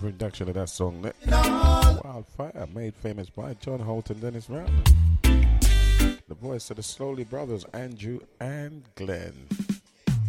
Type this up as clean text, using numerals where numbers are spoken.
production of that song, Wildfire, made famous by John Holt and Dennis Brown. The voice of the Slowly Brothers, Andrew and Glenn.